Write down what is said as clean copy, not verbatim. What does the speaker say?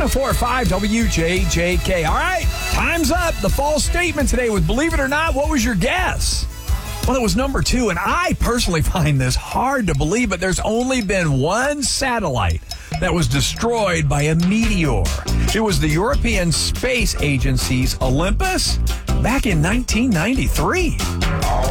104.5 WJJK. All right, time's up. The false statement today was, believe it or not, what was your guess? Well, it was number 2, and I personally find this hard to believe, but there's only been one satellite that was destroyed by a meteor. It was the European Space Agency's Olympus back in 1993.